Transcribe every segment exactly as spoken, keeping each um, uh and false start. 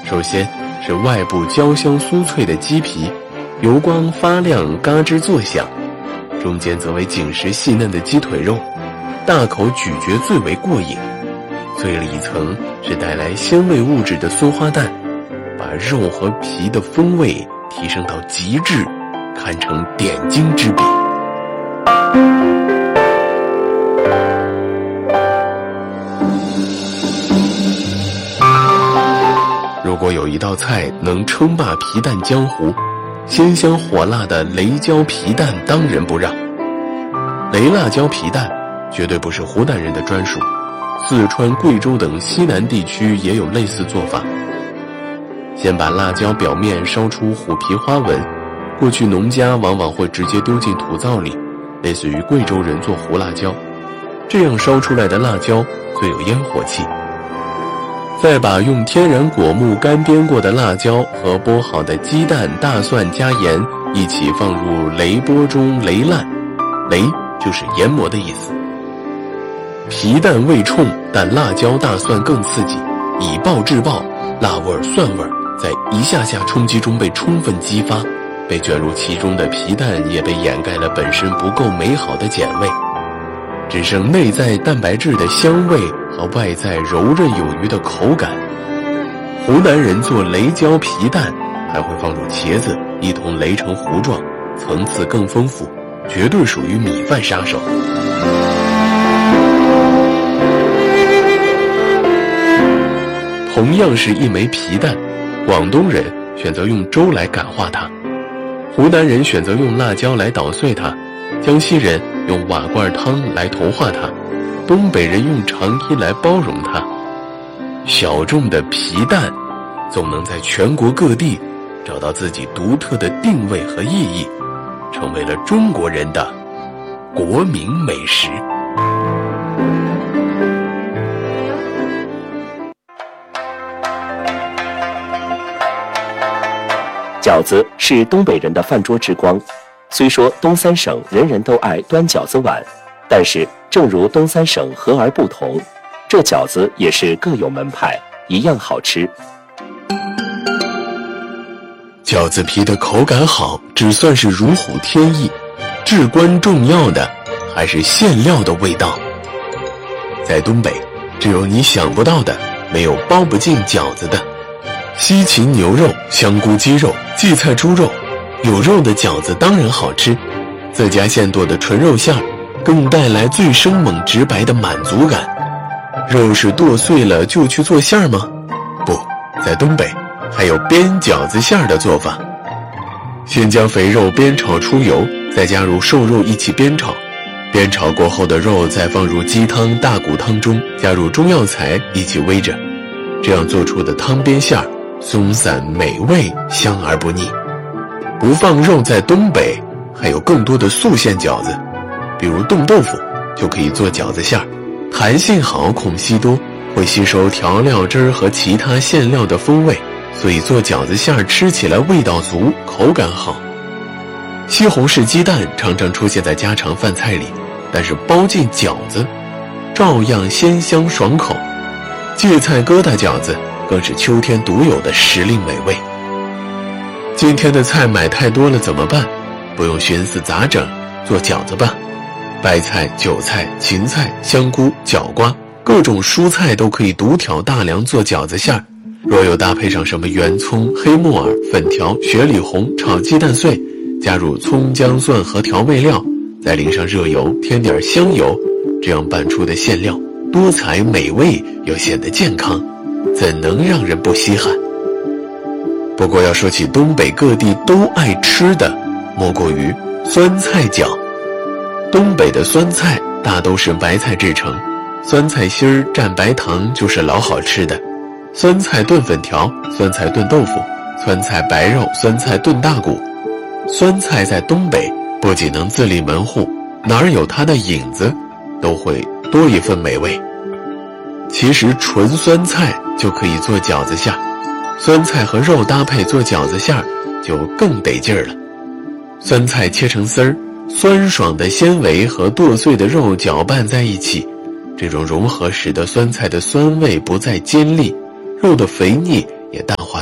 首先是外部焦香酥脆的鸡皮，油光发亮，嘎吱作响；中间则为紧实细嫩的鸡腿肉，大口咀嚼最为过瘾。最里层是带来鲜味物质的松花蛋，把肉和皮的风味提升到极致，堪称点睛之笔。如果有一道菜能称霸皮蛋江湖，鲜香火辣的雷椒皮蛋当仁不让。雷辣椒皮蛋绝对不是湖南人的专属，四川、贵州等西南地区也有类似做法。先把辣椒表面烧出虎皮花纹，过去农家往往会直接丢进土灶里，类似于贵州人做胡辣椒，这样烧出来的辣椒最有烟火气。再把用天然果木干煸过的辣椒和剥好的鸡蛋、大蒜加盐一起放入擂钵中擂烂，擂就是研磨的意思。皮蛋味冲，但辣椒大蒜更刺激，以爆制爆，辣味蒜味在一下下冲击中被充分激发，被卷入其中的皮蛋也被掩盖了本身不够美好的碱味，只剩内在蛋白质的香味和外在柔韧有余的口感。湖南人做雷椒皮蛋还会放入茄子一同擂成糊状，层次更丰富，绝对属于米饭杀手。同样是一枚皮蛋，广东人选择用粥来感化它，湖南人选择用辣椒来捣碎它，江西人用瓦罐汤来同化它，东北人用长衣来包容它。小众的皮蛋总能在全国各地找到自己独特的定位和意义，成为了中国人的国民美食。 饺子是东北人的饭桌之光，虽说东三省人人都爱端饺子碗，但是正如东三省和而不同，这饺子也是各有门派，一样好吃。 饺子皮的口感好，只算是如虎添翼，至关重要的还是馅料的味道。在东北，只有你想不到的，没有包不进饺子的。西芹牛肉、香菇鸡肉、荠菜猪肉，有肉的饺子当然好吃，自家现剁的纯肉馅儿更带来最生猛直白的满足感。肉是剁碎了就去做馅儿吗？不，在东北还有煸饺子馅儿的做法。先将肥肉煸炒出油，再加入瘦肉一起煸炒，煸炒过后的肉再放入鸡汤、大骨汤中，加入中药材一起煨着，这样做出的汤煸馅儿松散美味，香而不腻。不放肉在东北还有更多的素馅饺子，比如冻豆腐就可以做饺子馅儿，弹性好，孔隙多，会吸收调料汁儿和其他馅料的风味，所以做饺子馅儿吃起来味道足，口感好。西红柿鸡蛋常常出现在家常饭菜里，但是包进饺子照样鲜香爽口。芥菜疙瘩饺子更是秋天独有的时令美味。今天的菜买太多了怎么办？不用寻思咋整，做饺子吧。白菜、韭菜、芹菜、香菇、角瓜，各种蔬菜都可以独挑大梁做饺子馅儿。若又搭配上什么圆葱、黑木耳、粉条、雪里红、炒鸡蛋碎，加入葱、姜、蒜和调味料，再淋上热油，添点香油，这样拌出的馅料多彩美味又显得健康，怎能让人不稀罕？不过要说起东北各地都爱吃的，莫过于酸菜饺。东北的酸菜大都是白菜制成，酸菜心儿蘸白糖就是老好吃的。酸菜炖粉条、酸菜炖豆腐、酸菜白肉、酸菜炖大骨。酸菜在东北不仅能自立门户，哪儿有它的影子都会多一份美味。其实纯酸菜就可以做饺子馅儿，酸菜和肉搭配做饺子馅儿就更得劲儿了。酸菜切成丝儿，酸爽的纤维和剁碎的肉搅拌在一起，这种融合使得酸菜的酸味不再尖利，肉的肥腻也淡化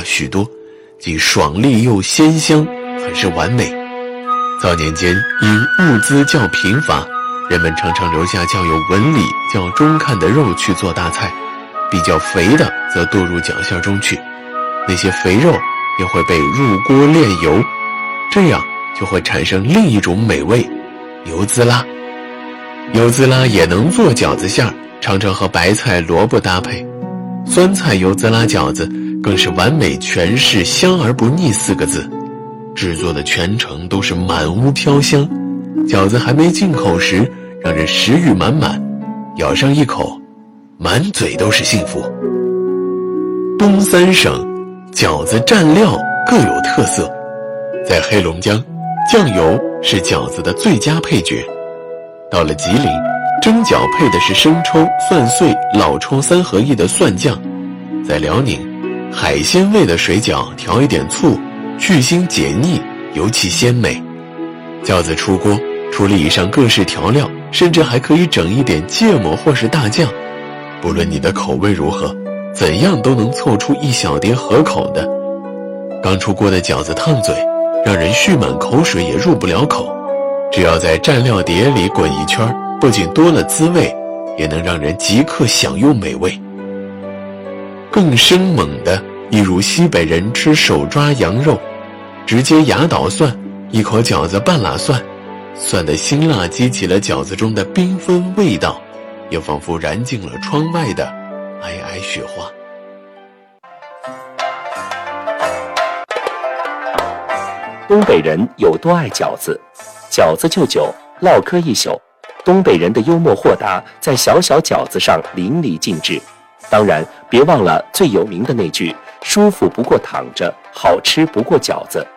许多，既爽利又鲜香，很是完美。早年间因物资较贫乏，人们常常留下较有纹理、较中看的肉去做大菜，比较肥的则剁入饺馅中去，那些肥肉也会被入锅炼油，这样就会产生另一种美味——油滋拉。油滋拉也能做饺子馅儿，常常和白菜、萝卜搭配。酸菜油滋拉饺子更是完美诠释香而不腻四个字，制作的全程都是满屋飘香，饺子还没进口时让人食欲满满，咬上一口满嘴都是幸福。东三省饺子蘸料各有特色，在黑龙江，酱油是饺子的最佳配角，到了吉林，蒸饺配的是生抽、蒜碎、老抽三合一的蒜酱，在辽宁，海鲜味的水饺调一点醋，去腥解腻，尤其鲜美。饺子出锅，除了以上各式调料，甚至还可以整一点芥末或是大酱，不论你的口味如何，怎样都能凑出一小碟合口的。刚出锅的饺子烫嘴，让人蓄满口水也入不了口，只要在蘸料碟里滚一圈，不仅多了滋味，也能让人即刻享用美味。更生猛的，一如西北人吃手抓羊肉，直接压倒蒜，一口饺子半拉蒜，蒜的辛辣激起了饺子中的缤纷味道，也仿佛燃尽了窗外的皑皑雪花。 东北人有多爱饺子？饺子就酒，唠嗑一宿。东北人的幽默豁达在小小饺子上淋漓尽致。当然，别忘了最有名的那句：舒服不过躺着，好吃不过饺子。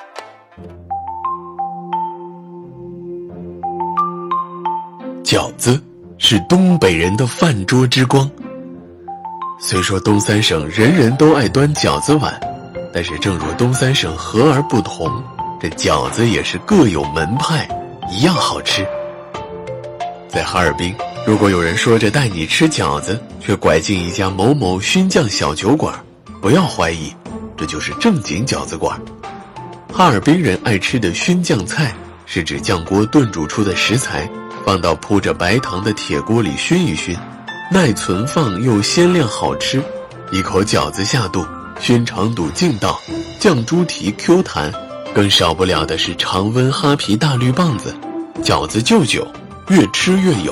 饺子是东北人的饭桌之光。虽说东三省人人都爱端饺子碗，但是正如东三省和而不同，这饺子也是各有门派，一样好吃。在哈尔滨，如果有人说着带你吃饺子，却拐进一家某某熏酱小酒馆，不要怀疑，这就是正经饺子馆。哈尔滨人爱吃的熏酱菜，是指酱锅炖煮出的食材，放到铺着白糖的铁锅里熏一熏，耐存放又鲜亮好吃。一口饺子下肚，熏肠肚劲道，酱猪蹄 Q 弹，更少不了的是常温哈皮大绿棒子。饺子就酒，越吃越有。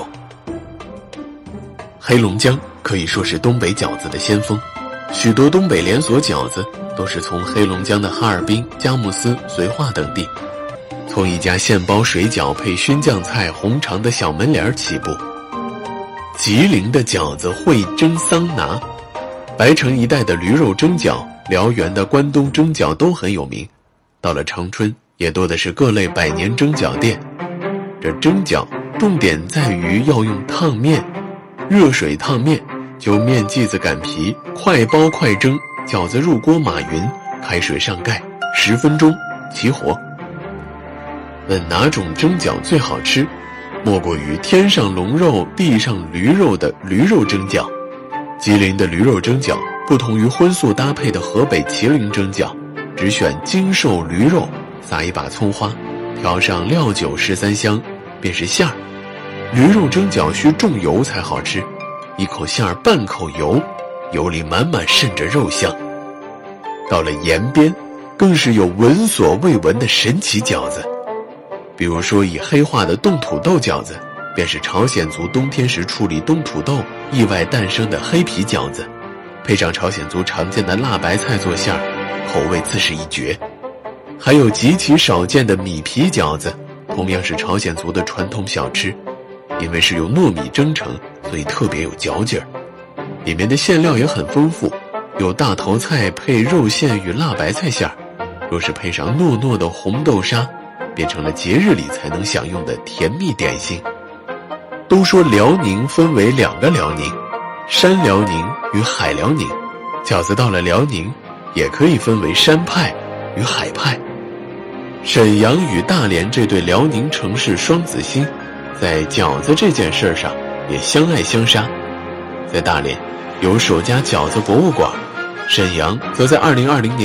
黑龙江可以说是东北饺子的先锋，许多东北连锁饺子都是从黑龙江的哈尔滨、佳木斯、绥化等地，从一家现包水饺配熏酱菜红肠的小门脸起步。吉林的饺子会蒸桑拿，白城一带的驴肉蒸饺，辽源的关东蒸饺都很有名。到了长春，也多的是各类百年蒸饺店。这蒸饺重点在于要用烫面，热水烫面，就面剂子擀皮，快包快蒸，饺子入锅码匀，开水上盖，十分钟起火。问哪种蒸饺最好吃，莫过于天上龙肉地上驴肉的驴肉蒸饺。吉林的驴肉蒸饺不同于荤素搭配的河北麒麟蒸饺，只选精瘦驴肉，撒一把葱花，调上料酒十三香，便是馅儿。驴肉蒸饺需重油才好吃，一口馅儿半口油，油里满满渗着肉香。到了延边，更是有闻所未闻的神奇饺子。比如说以黑化的冻土豆饺子，便是朝鲜族冬天时处理冻土豆意外诞生的黑皮饺子，配上朝鲜族常见的辣白菜做馅儿，口味自是一绝。还有极其少见的米皮饺子，同样是朝鲜族的传统小吃，因为是用糯米蒸成，所以特别有嚼劲儿。里面的馅料也很丰富，有大头菜配肉馅与辣白菜馅儿，若是配上糯糯的红豆沙，变成了节日里才能享用的甜蜜点心。都说辽宁分为两个辽宁，山辽宁与海辽宁，饺子到了辽宁也可以分为山派与海派。沈阳与大连这对辽宁城市双子星，在饺子这件事上也相爱相杀。在大连有首家饺子博物馆，沈阳则在二零二零年